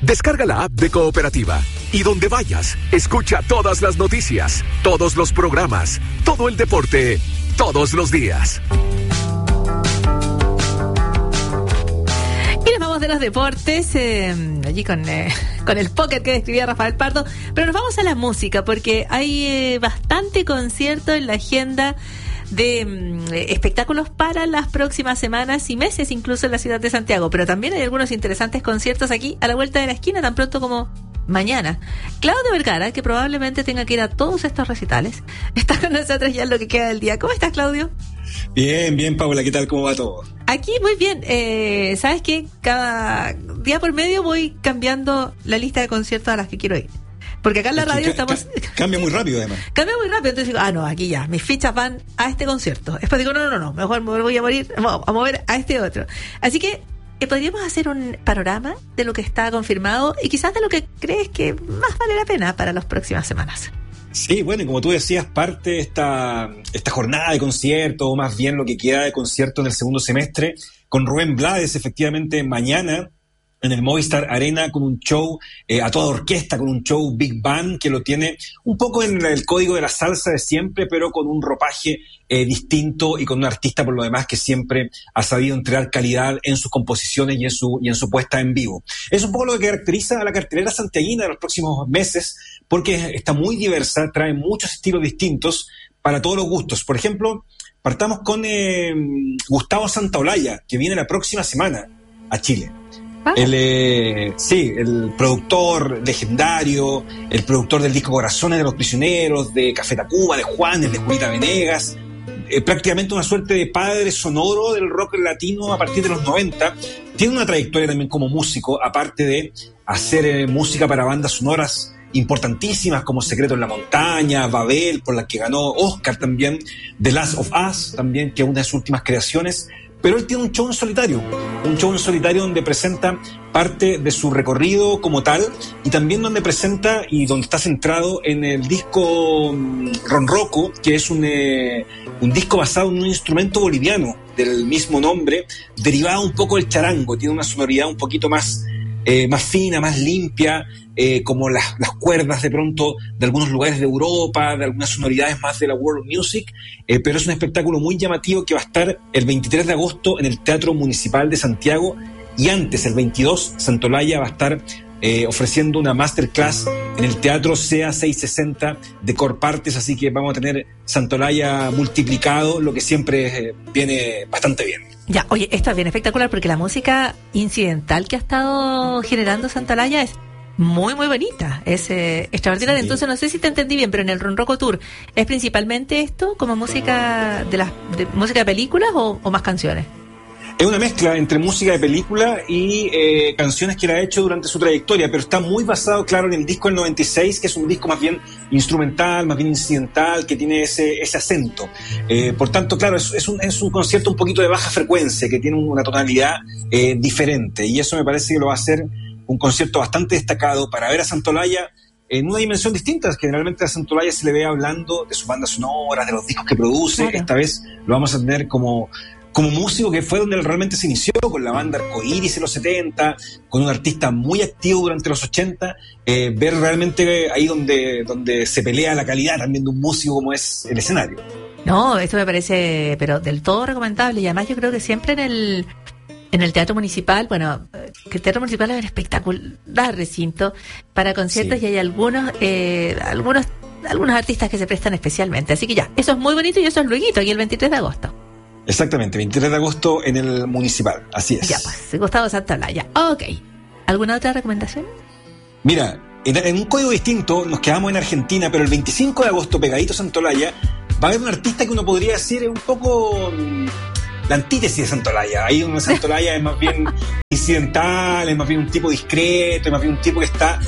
Descarga la app de Cooperativa y donde vayas, escucha todas las noticias, todos los programas, todo el deporte, todos los días. Y nos vamos de los deportes, allí con el póker que describía Rafael Pardo, pero nos vamos a la música porque hay bastante concierto en la agenda de espectáculos para las próximas semanas y meses, incluso en la ciudad de Santiago, pero también hay algunos interesantes conciertos aquí a la vuelta de la esquina, tan pronto como mañana. Claudio Vergara, que probablemente tenga que ir a todos estos recitales, está con nosotros ya en lo que queda del día. ¿Cómo estás, Claudio? Bien, Paula, ¿qué tal? ¿Cómo va todo? Aquí muy bien. ¿Sabes qué? Cada día por medio voy cambiando la lista de conciertos a las que quiero ir. Porque acá en la radio estamos... Cambia muy rápido, además. Cambia muy rápido. Entonces digo, no, aquí ya, mis fichas van a este concierto. Después digo, no, mejor me voy a mover a este otro. Así que podríamos hacer un panorama de lo que está confirmado y quizás de lo que crees que más vale la pena para las próximas semanas. Sí, bueno, y como tú decías, parte de esta jornada de concierto, o más bien lo que queda de concierto en el segundo semestre, con Rubén Blades, efectivamente, mañana en el Movistar Arena, con un show a toda orquesta, con un show Big Band que lo tiene un poco en el código de la salsa de siempre, pero con un ropaje distinto y con un artista por lo demás que siempre ha sabido entregar calidad en sus composiciones y en su puesta en vivo. Es un poco lo que caracteriza a la cartelera santiaguina de los próximos meses, porque está muy diversa, trae muchos estilos distintos para todos los gustos. Por ejemplo, partamos con Gustavo Santaolalla, que viene la próxima semana a Chile. El productor legendario, el productor del disco Corazones de los Prisioneros, de Café Tacuba, de Juanes, de Julieta Venegas, prácticamente una suerte de padre sonoro del rock latino a partir de los 90. Tiene una trayectoria también como músico, aparte de hacer música para bandas sonoras importantísimas como Secreto en la Montaña, Babel, por la que ganó Oscar también, The Last of Us también, que es una de sus últimas creaciones. Pero él tiene un show en solitario donde presenta parte de su recorrido como tal y también donde presenta y donde está centrado en el disco Ronroco, que es un disco basado en un instrumento boliviano del mismo nombre, derivado un poco del charango. Tiene una sonoridad un poquito más fina, más limpia, como las cuerdas de pronto de algunos lugares de Europa, de algunas sonoridades más de la world music, pero es un espectáculo muy llamativo que va a estar el 23 de agosto en el Teatro Municipal de Santiago, y antes, el 22, Santaolalla va a estar ofreciendo una masterclass en el Teatro CEA 660 de Corpartes, así que vamos a tener Santaolalla multiplicado, lo que siempre viene bastante bien. Ya, oye, esto es bien espectacular porque la música incidental que ha estado generando Santaolalla es muy, muy bonita, es extraordinaria. Sí. Entonces, no sé si te entendí bien, pero en el Ronroco Tour, ¿es principalmente esto como música de música de películas o más canciones? Es una mezcla entre música de película y canciones que él ha hecho durante su trayectoria, pero está muy basado, claro, en el disco del 96, que es un disco más bien instrumental, más bien incidental, que tiene ese acento. Por tanto, claro, es un concierto un poquito de baja frecuencia, que tiene una tonalidad diferente, y eso me parece que lo va a hacer un concierto bastante destacado para ver a Santaolalla en una dimensión distinta. Generalmente a Santaolalla se le ve hablando de sus bandas sonoras, de los discos que produce. Claro. Esta vez lo vamos a tener como músico, que fue donde él realmente se inició, con la banda Arcoíris en los 70, con un artista muy activo durante los 80, ver realmente ahí donde se pelea la calidad también de un músico como es el escenario. No, esto me parece, pero del todo recomendable, y además yo creo que siempre en el Teatro Municipal, bueno, que el Teatro Municipal es un espectacular recinto para conciertos, sí. Y hay algunos artistas que se prestan especialmente, así que ya, eso es muy bonito y eso es lueguito, aquí el 23 de agosto. Exactamente, 23 de agosto en el Municipal, así es. Ya, pues, Gustavo Santaolalla. Ok. ¿Alguna otra recomendación? Mira, en un código distinto, nos quedamos en Argentina, pero el 25 de agosto, pegadito a Santaolalla, va a haber un artista que uno podría decir un poco la antítesis de Santaolalla. Ahí donde Santaolalla es más bien incidental, es más bien un tipo discreto, es más bien un tipo que está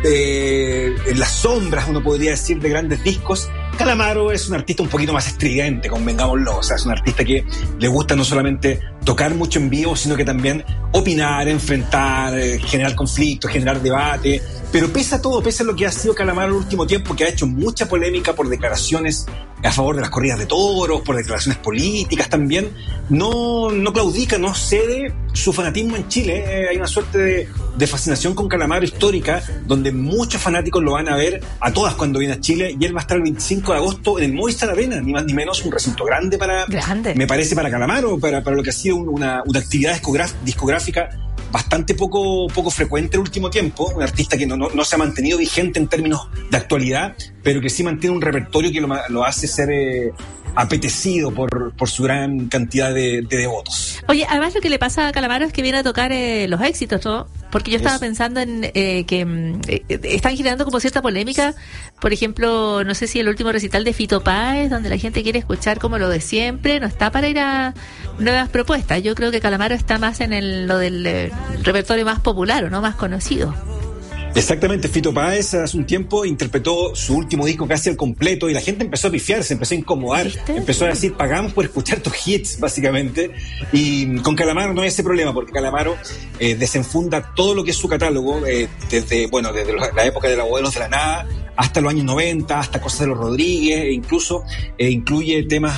en las sombras, uno podría decir, de grandes discos. Calamaro es un artista un poquito más estridente, convengámoslo. O sea, es un artista que le gusta no solamente tocar mucho en vivo, sino que también opinar, enfrentar, generar conflictos, generar debate. Pero pese a todo, pese a lo que ha sido Calamaro el último tiempo, que ha hecho mucha polémica por declaraciones a favor de las corridas de toros, por declaraciones políticas también, no claudica, no cede su fanatismo en Chile. Hay una suerte de fascinación con Calamaro histórica, donde muchos fanáticos lo van a ver a todas cuando viene a Chile, y él va a estar el 25 de agosto en el Movistar Arena, ni más ni menos, un recinto grande me parece, para Calamaro, para lo que ha sido una actividad discográfica bastante poco frecuente el último tiempo, un artista que no se ha mantenido vigente en términos de actualidad, pero que sí mantiene un repertorio que lo hace ser apetecido por su gran cantidad de devotos. Oye, además lo que le pasa a Calamaro es que viene a tocar los éxitos, ¿no? Porque yo estaba pensando en que están generando como cierta polémica. Por ejemplo, no sé si el último recital de Fito Páez, donde la gente quiere escuchar como lo de siempre, no está para ir a nuevas propuestas. Yo creo que Calamaro está más en lo del repertorio más popular, o no más conocido. Exactamente, Fito Páez hace un tiempo interpretó su último disco casi al completo y la gente empezó a pifiar, se empezó a incomodar, empezó a decir, pagamos por escuchar tus hits, básicamente. Y con Calamaro no hay ese problema, porque Calamaro desenfunda todo lo que es su catálogo, desde la época de los Abuelos de la Nada hasta los años 90, hasta cosas de los Rodríguez, e incluso incluye temas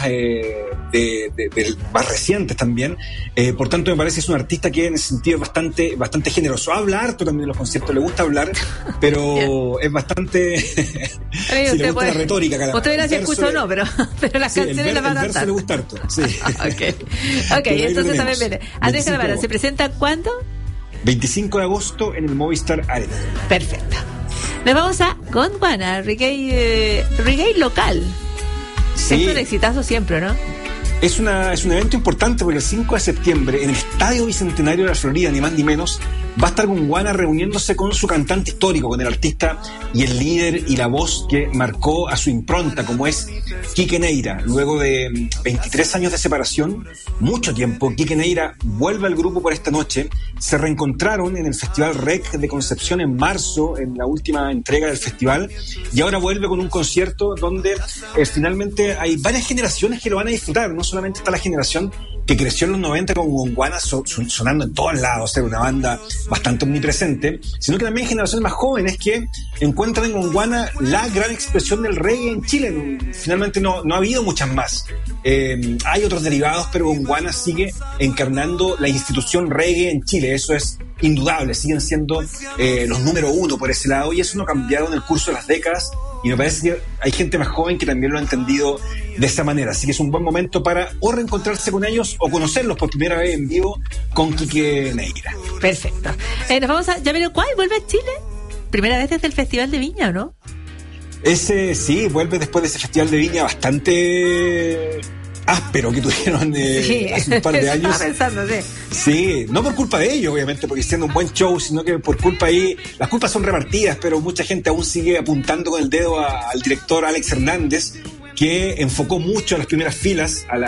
más recientes también. Por tanto, me parece que es un artista que en ese sentido es bastante generoso. Habla harto también de los conciertos, le gusta hablar, pero es bastante... si le gusta la retórica, Calamaro. Usted verá si escucha o no, pero las canciones las va a cantar. El verso le gusta harto, sí. Ok, entonces también viene. Andrés Calamaro, ¿se presenta cuándo? 25 de agosto en el Movistar Arena. Perfecto. Nos vamos a Gondwana, reggae local. Sí. Es un exitazo siempre, ¿no? Es un evento importante porque el 5 de septiembre en el Estadio Bicentenario de la Florida, ni más ni menos, va a estar Gondwana reuniéndose con su cantante histórico, con el artista y el líder y la voz que marcó a su impronta, como es Quique Neira. Luego de 23 años de separación, mucho tiempo, Quique Neira vuelve al grupo por esta noche. Se reencontraron en el Festival REC de Concepción en marzo, en la última entrega del festival, y ahora vuelve con un concierto donde finalmente hay varias generaciones que lo van a disfrutar. No solamente está la generación que creció en los 90 con Gondwana sonando en todos lados, era una banda bastante omnipresente, sino que también generaciones más jóvenes que encuentran en Gondwana la gran expresión del reggae en Chile. Finalmente no ha habido muchas más. Hay otros derivados, pero Gondwana sigue encarnando la institución reggae en Chile. Eso es indudable, siguen siendo los número uno por ese lado, y eso no ha cambiado en el curso de las décadas, y me parece que hay gente más joven que también lo ha entendido de esa manera, así que es un buen momento para o reencontrarse con ellos o conocerlos por primera vez en vivo con Quique Neira. Perfecto. Nos vamos a Jamiroquai, ¿vuelve a Chile? Primera vez desde el Festival de Viña, ¿o no? Sí, vuelve después de ese Festival de Viña bastante áspero que tuvieron hace un par de años. Estaba pensando, sí, no por culpa de ellos, obviamente, porque hicieron un buen show, sino que por culpa ahí, las culpas son repartidas, pero mucha gente aún sigue apuntando con el dedo al director Alex Hernández, que enfocó mucho a las primeras filas, a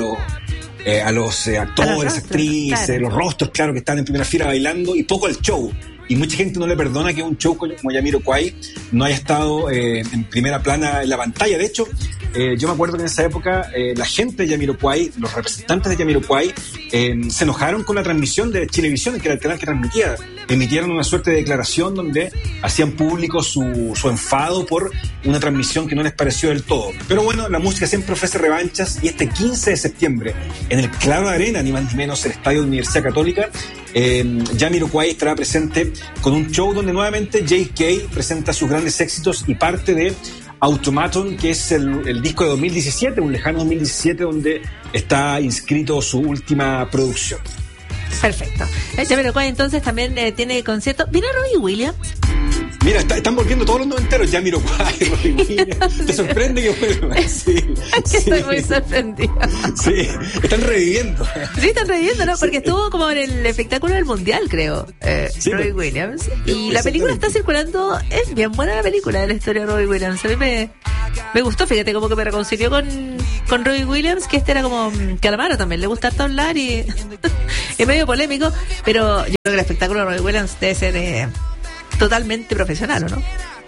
los actores, actrices, claro. Los rostros, claro, que están en primera fila bailando, y poco al show. Y mucha gente no le perdona que un show como Jamiroquai no haya estado en primera plana en la pantalla. De hecho, yo me acuerdo que en esa época la gente de Jamiroquai, los representantes de Jamiroquai, se enojaron con la transmisión de Chilevisión, que era el canal que transmitía. Emitieron una suerte de declaración donde hacían público su enfado por una transmisión que no les pareció del todo. Pero bueno, la música siempre ofrece revanchas, y este 15 de septiembre en el Claro Arena, ni más ni menos el Estadio de Universidad Católica, Jamiroquai estará presente con un show donde nuevamente J.K. presenta sus grandes éxitos y parte de Automaton, que es el disco de 2017, un lejano 2017, donde está inscrito su última producción. Perfecto. Jamiroquai entonces también tiene concierto. ¿Viene Robbie Williams? Mira, están volviendo todos los noventeros. Jamiroquai, Robbie Williams. ¿Te sorprende que vuelva? Sí, estoy muy sorprendida. Sí, están reviviendo. Sí, están reviviendo, ¿no? Porque estuvo como en el espectáculo del Mundial, creo, Robbie Williams. Y la película está circulando. Es bien buena la película de la historia de Robbie Williams. A mí me gustó, fíjate, como que me reconcilió con Robbie Williams, que era como Calamaro también. Le gusta harto hablar y es medio polémico, pero yo creo que el espectáculo de Robbie Williams debe ser totalmente profesional, ¿o no?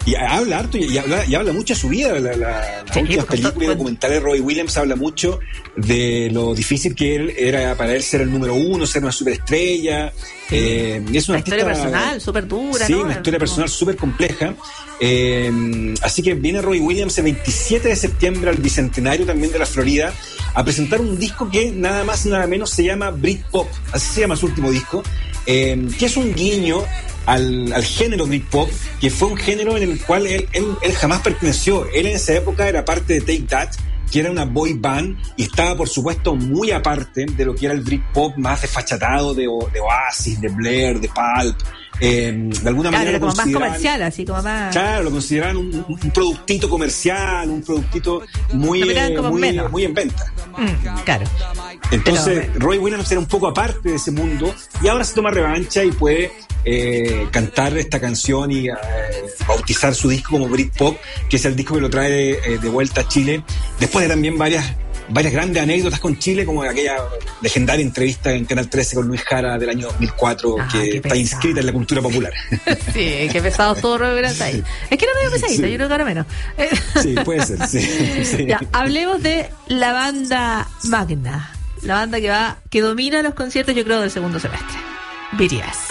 Y habla harto y habla mucho de su vida. La última película y documentales de Robbie Williams habla mucho de lo difícil que él era para él ser el número uno, ser una superestrella. Es una historia personal súper dura. Sí, ¿no? una historia personal súper compleja. Así que viene Robbie Williams el 27 de septiembre al Bicentenario también de la Florida a presentar un disco que nada más y nada menos se llama Britpop. Así se llama su último disco, que es un guiño al género Britpop, que fue un género en el cual él jamás perteneció. Él en esa época era parte de Take That, que era una boy band, y estaba por supuesto muy aparte de lo que era el Britpop más desfachatado de Oasis, de Blair, de Pulp. De alguna manera era como más comercial, así como más... Claro, lo consideraban un productito comercial, un productito muy en venta. Claro. Entonces Roy Williams era un poco aparte de ese mundo y ahora se toma revancha y puede cantar esta canción y bautizar su disco como Britpop, que es el disco que lo trae de vuelta a Chile, después de también varias grandes anécdotas con Chile, como aquella legendaria entrevista en Canal 13 con Luis Jara del año 2004, que está inscrita en la cultura popular. Sí, qué pesado todo Robbie Williams ahí. Es que era medio pesadito, sí. Yo creo que ahora menos. Sí, puede ser, sí. Ya, hablemos de la banda magna, la banda que domina los conciertos, yo creo, del segundo semestre. BTS.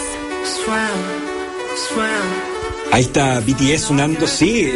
Ahí está BTS sonando, sí,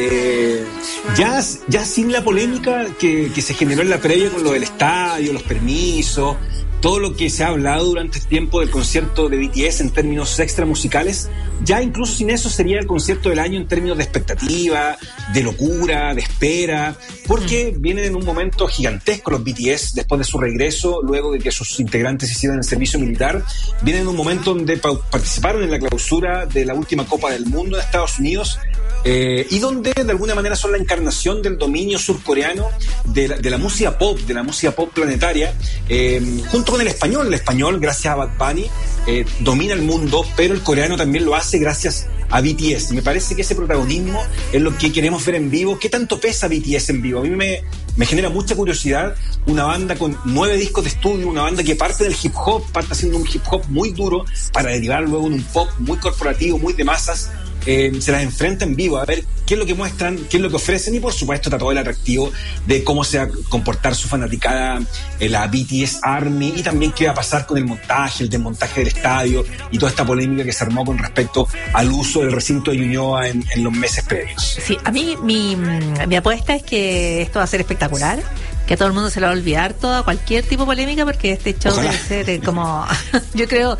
ya sin la polémica que se generó en la previa con lo del estadio, los permisos, todo lo que se ha hablado durante el tiempo del concierto de BTS en términos extramusicales. Ya incluso sin eso sería el concierto del año en términos de expectativa, de locura, de espera, porque vienen en un momento gigantesco los BTS después de su regreso, luego de que sus integrantes hicieran el servicio militar. Vienen en un momento donde participaron en la clausura de la última Copa del Mundo de Estados Unidos, y donde de alguna manera son la encarnación del dominio surcoreano de la música pop, planetaria, junto con el español gracias a Bad Bunny, domina el mundo, pero el coreano también lo hace gracias a BTS. Me parece que ese protagonismo es lo que queremos ver en vivo. ¿Qué tanto pesa BTS en vivo? A mí me genera mucha curiosidad. Una banda con 9 discos de estudio, una banda que parte del hip hop, parte haciendo un hip hop muy duro para derivar luego en un pop muy corporativo, muy de masas. Se las enfrenta en vivo a ver qué es lo que muestran, qué es lo que ofrecen, y por supuesto está todo el atractivo de cómo se va a comportar su fanaticada, la BTS Army, y también qué va a pasar con el montaje, el desmontaje del estadio y toda esta polémica que se armó con respecto al uso del recinto de Ñuñoa en los meses previos. Sí, a mí mi apuesta es que esto va a ser espectacular, que a todo el mundo se le va a olvidar toda cualquier tipo de polémica, porque este show debe ser como yo creo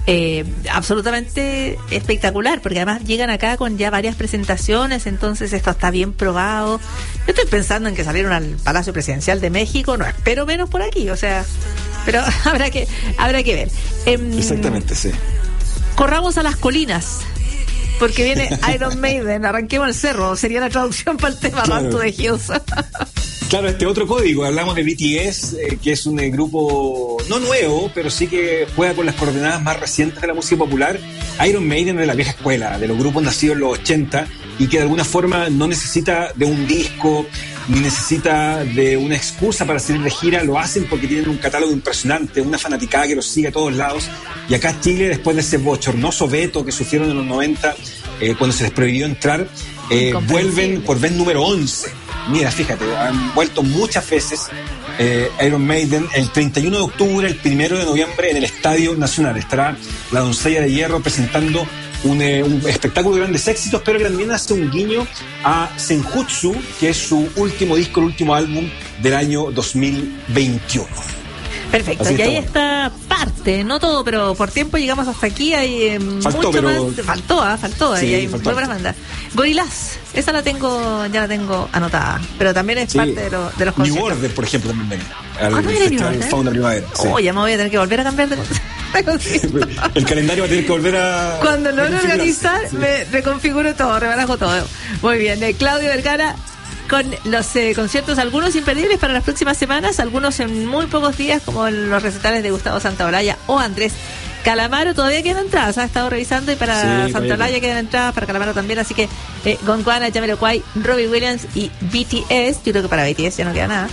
absolutamente espectacular, porque además llegan acá con ya varias presentaciones, entonces esto está bien probado. Yo estoy pensando en que salieron al Palacio Presidencial de México, no espero menos por aquí, o sea, pero habrá que ver. Exactamente, sí. Corramos a las colinas, porque viene Iron Maiden. Arranquemos el cerro, sería la traducción para el tema, claro. Ranto de Hills. Claro, este otro código, hablamos de BTS, que es un grupo no nuevo, pero sí que juega con las coordenadas más recientes de la música popular. Iron Maiden de la vieja escuela, de los grupos nacidos en los 80, y que de alguna forma no necesita de un disco, ni necesita de una excusa para salir de gira. Lo hacen porque tienen un catálogo impresionante, una fanaticada que los sigue a todos lados. Y acá Chile, después de ese bochornoso veto que sufrieron en los 90, cuando se les prohibió entrar, vuelven por vez número 11. Mira, fíjate, han vuelto muchas veces Iron Maiden. El 31 de octubre, el 1 de noviembre, en el Estadio Nacional estará la Doncella de Hierro presentando un espectáculo de grandes éxitos, pero que también hace un guiño a Senjutsu, que es su último disco, el último álbum del año 2021. Perfecto, así y ahí está parte, no todo, pero por tiempo llegamos hasta aquí. Hay faltó, mucho pero... más. Faltó, sí, y hay faltó. muy buenas bandas. Gorillaz, esa ya la tengo anotada, pero también es parte de los conciertos. New Order, por ejemplo, también ven. ¿No viene New Order? Fauna Primavera. Sí. Ya me voy a tener que volver a cambiar de concierto. El calendario va a tener que volver a... Cuando logro organizar, sí. Me reconfiguro todo, rebarajo todo. Muy bien, Claudio Vergara con los conciertos, algunos imperdibles para las próximas semanas, algunos en muy pocos días, como los recitales de Gustavo Santaolalla o Andrés Calamaro. Todavía quedan entradas, ha estado revisando, y para Santaolalla quedan entradas, para Calamaro también, así que Gonguana, Jamiroquai, Robbie Williams y BTS. Yo creo que para BTS ya no queda nada.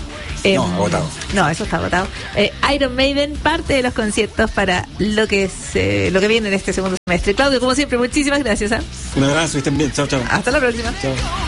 No, agotado. No, eso está agotado. Iron Maiden, parte de los conciertos para lo que es lo que viene en este segundo semestre. Claudio, como siempre, muchísimas gracias. Un abrazo y estén bien. Chao, chao. Hasta la próxima. Chao.